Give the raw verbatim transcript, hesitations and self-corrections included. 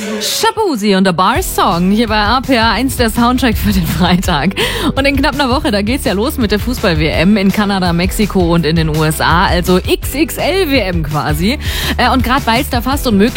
Shabuzi und der Bar Song hier bei A P A eins, der Soundtrack für den Freitag. Und in knapp einer Woche, da geht's ja los mit der Fußball-W M in Kanada, Mexiko und in den U S A, also X X L W M quasi. Und gerade weil es da fast unmöglich